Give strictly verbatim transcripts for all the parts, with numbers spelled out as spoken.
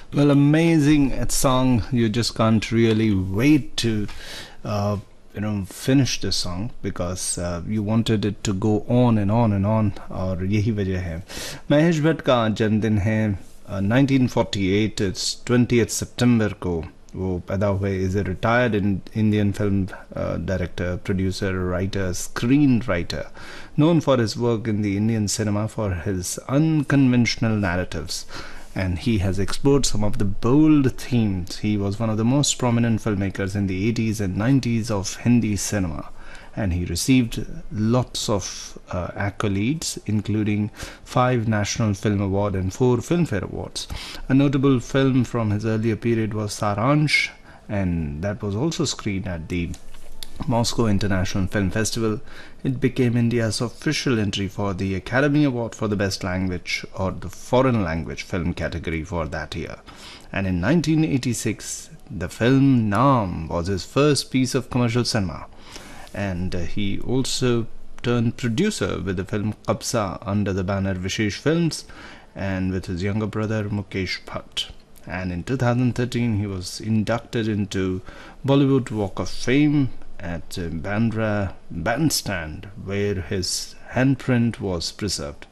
Well, amazing uh, song. You just can't really wait to, uh, you know, finish the song because uh, you wanted it to go on and on and on. और यही वजह है. महेश भट्ट का जन्मदिन है uh, nineteen forty-eight. It's twentieth September को वो पैदा हुए. Is a retired in Indian film uh, director, producer, writer, screenwriter, known for his work in the Indian cinema for his unconventional narratives. And he has explored some of the bold themes. He was one of the most prominent filmmakers in the eighties and nineties of Hindi cinema, and he received lots of uh, accolades, including five National Film Award and four Filmfare Awards. A notable film from his earlier period was Saransh, and that was also screened at the Moscow International Film Festival. It became India's official entry for the Academy Award for the Best Language or the Foreign Language Film category for that year. And in nineteen eighty-six, the film Naam was his first piece of commercial cinema. And uh, he also turned producer with the film Qabza under the banner Vishesh Films and with his younger brother Mukesh Bhatt. And in two thousand thirteen, he was inducted into Bollywood Walk of Fame at uh, Bandra Bandstand, where his handprint was preserved.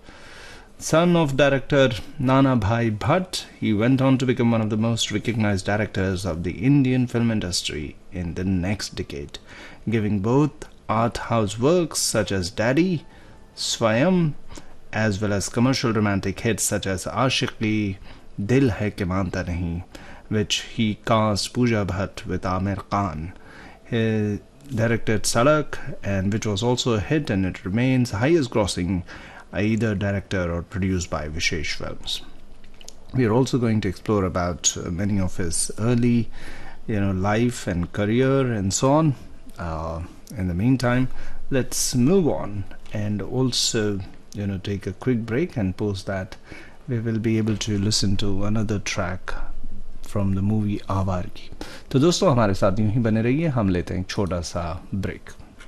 Son of director Nana Bhai Bhatt, he went on to become one of the most recognized directors of the Indian film industry in the next decade, giving both art house works such as Daddy, Swayam, as well as commercial romantic hits such as Aashiqi, Dil Hai Ke Manta Nahi, which he cast Pooja Bhatt with Amir Khan. He directed Sadak, and which was also a hit, and it remains highest grossing either director or produced by Vishesh Films. We are also going to explore about uh, many of his early, you know, life and career and so on. Uh, in the meantime, let's move on and also, you know, take a quick break, and post that we will be able to listen to another track from the movie आवारगी. तो दोस्तों हमारे साथ यूं ही बने रहिए, हम लेते हैं एक छोटा सा ब्रेक.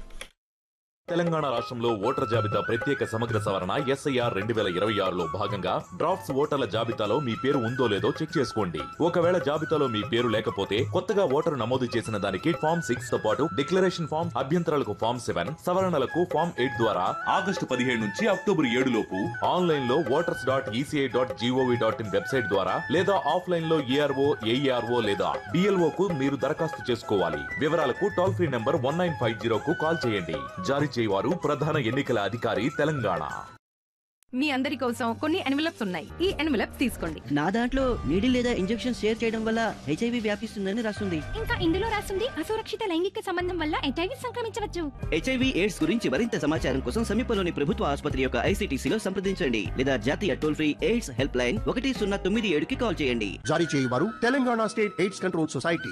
తెలంగాణ రాష్ట్రంలో ఓటర్ జాబితా ప్రత్యేక సమగ్ర సవరణ ఎస్ఐఆర్ రెండు వేల ఇరవై ఆరులో భాగంగా డ్రాఫ్ట్స్ ఓటర్ల జాబితాలో మీ పేరు ఉందో లేదో చెక్ చేసుకోండి. ఒకవేళ జాబితాలో మీ పేరు లేకపోతే కొత్తగా ఓటరు నమోదు చేసిన దానికి ఫామ్ సిక్స్ తో పాటు డిక్లరేషన్ ఫామ్, అభ్యంతరాలకు ఫామ్ సెవెన్, సవరణలకు ఫామ్ ఎయిట్ ద్వారా ఆగస్టు పదిహేడు నుంచి అక్టోబర్ ఏడు లోపు ఆన్లైన్ లో voters dot ECI dot GOV dot in website ద్వారా లేదా ఆఫ్లైన్ లో ఏఆర్ఓ, ఏఈఆర్ఓ లేదా డిఎల్ఓ కు మీరు దరఖాస్తు చేసుకోవాలి. వివరాలకు toll free number one nine five zero కు కాల్ చేయండి. జారీ చేయవారు ప్రధాన ఎన్నికల అధికారి తెలంగాణ. మీ అందరి కోసం కొన్ని ఎన్వెలప్స్ ఉన్నాయి. ఈ ఎన్వెలప్స్ తీసుకోండి. నా దాంట్లో నీడిల్ లేదా ఇంజెక్షన్ షేర్ చేయడం వల్ల హెచ్ఐవి వ్యాపిస్తుందని రాస్తుంది. ఇంకా ఇందులో రాస్తుంది అసురక్షిత లైంగిక సంబంధం వల్ల హెచ్ఐవి సంక్రమించవచ్చు. హెచ్ఐవి ఎయిడ్స్ గురించి మరింత సమాచారం కోసం సమీపంలోని ప్రభుత్వ ఆసుపత్రి యొక్క ఐసీటీసీలో సంప్రదించండి లేదా జాతీయ toll free AIDS help line ఒకటి సున్నా తొమ్మిది ఏడుకి కాల్ చేయండి. జారీ చేయవారు Telangana state AIDS control society.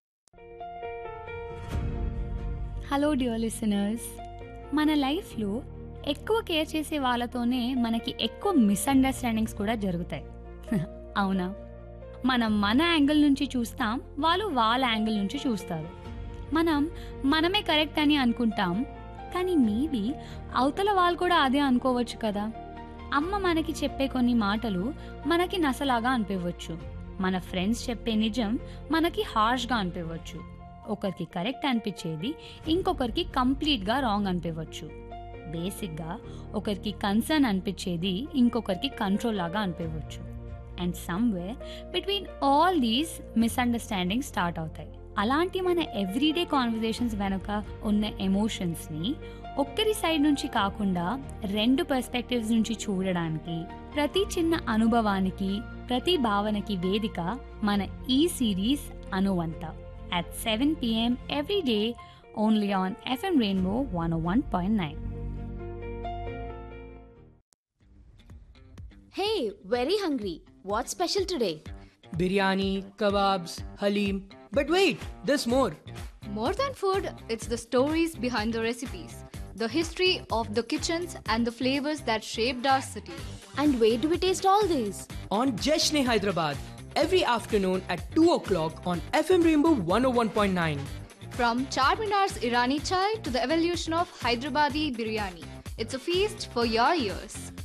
Hello dear listeners, మన లైఫ్లో ఎక్కువ కేర్ చేసే వాళ్ళతోనే మనకి ఎక్కువ మిస్అండర్స్టాండింగ్స్ కూడా జరుగుతాయి. అవునా? మనం మన యాంగిల్ నుంచి చూస్తాం, వాళ్ళు వాళ్ళ యాంగిల్ నుంచి చూస్తారు. మనం మనమే కరెక్ట్ అని అనుకుంటాం, కానీ మేబీ అవతల వాళ్ళు కూడా అదే అనుకోవచ్చు కదా. అమ్మ మనకి చెప్పే కొన్ని మాటలు మనకి నసలాగా అనిపించవచ్చు. మన ఫ్రెండ్స్ చెప్పే నిజం మనకి హార్ష్గా అనిపించవచ్చు. ఒకరికి కరెక్ట్ అనిపించేది ఇంకొకరికి కంప్లీట్గా రాంగ్ అనిపించవచ్చు. బేసిక్గా ఒకరికి కన్సర్న్ అనిపించేది ఇంకొకరికి కంట్రోల్ లాగా అనిపించవచ్చు. And somewhere between all these misunderstanding start అవుతాయి. అలాంటి మన ఎవ్రీడే కాన్వర్జేషన్స్ వెనుక ఉన్న ఎమోషన్స్ని ఒక్కరి సైడ్ నుంచి కాకుండా రెండు పర్స్పెక్టివ్స్ నుంచి చూడడానికి, ప్రతి చిన్న అనుభవానికి, ప్రతి భావనకి వేదిక మన ఈ series అనువంత at seven p m every day only on F M Rainbow one oh one point nine. Hey, very hungry. What's special today? Biryani, kebabs, halim. But wait, there's more. More than food, it's the stories behind the recipes, the history of the kitchens and the flavors that shaped our city. And where do we taste all these? On Jashn Hyderabad, every afternoon at two o'clock on F M Rainbow one oh one point nine. From Charminar's Irani chai to the evolution of Hyderabadi biryani, it's a feast for your ears.